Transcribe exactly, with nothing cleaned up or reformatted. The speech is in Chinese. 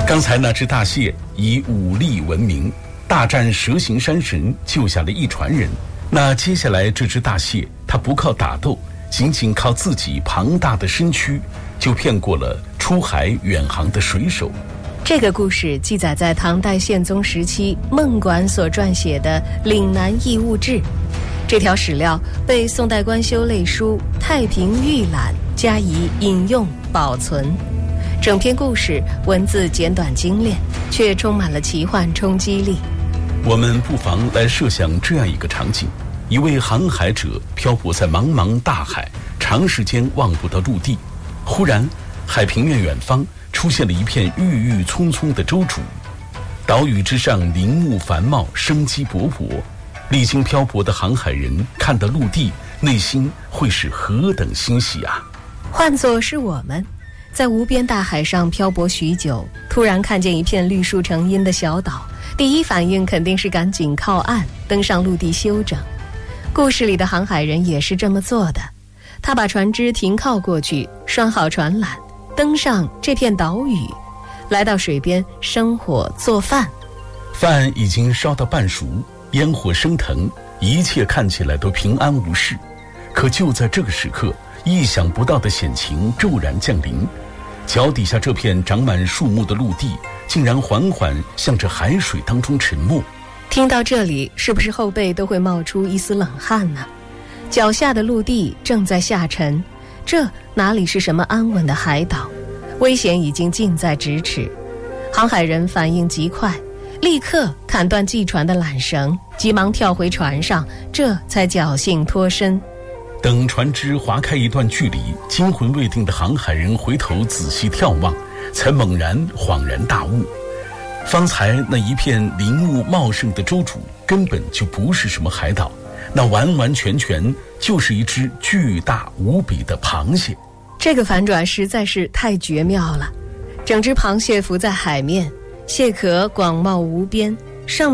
刚才那只大蟹以武力闻名，大战蛇形山神，救下了一船人。那接下来这只大蟹，它不靠打斗，仅仅靠自己庞大的身躯，就骗过了出海远航的水手。 这个故事记载在唐代宪宗时期孟管所撰写的《岭南异物志》，这条史料被宋代官修类书《太平御览》加以引用保存。整篇故事文字简短精炼，却充满了奇幻冲击力。 我们不妨来设想这样一个场景：一位航海者漂泊在茫茫大海，长时间望不到陆地。忽然，海平面远方出现了一片郁郁葱葱的州渚，岛屿之上林木繁茂，生机勃勃。历经漂泊的航海人看到陆地，内心会是何等欣喜啊！ 换作是我们，在无边大海上漂泊许久，突然看见一片绿树成荫的小岛，第一反应肯定是赶紧靠岸，登上陆地休整。故事里的航海人也是这么做的，他把船只停靠过去，拴好船缆，登上这片岛屿，来到水边生火做饭。 饭已经烧到半熟，烟火升腾，一切看起来都平安无事。可就在这个时刻，意想不到的险情骤然降临，脚底下这片长满树木的陆地竟然缓缓向着海水当中沉没。 听到这里，是不是后背都会冒出一丝冷汗呢？脚下的陆地正在下沉，这哪里是什么安稳的海岛？危险已经近在咫尺。航海人反应极快，立刻砍断系船的缆绳，急忙跳回船上，这才侥幸脱身。 等船只划开一段距离，惊魂未定的航海人回头仔细眺望，才猛然恍然大悟，方才那一片林木茂盛的州渚根本就不是什么海岛，那完完全全就是一只巨大无比的螃蟹。 这个反转实在是太绝妙了，整只螃蟹浮在海面，蟹壳广袤无边，上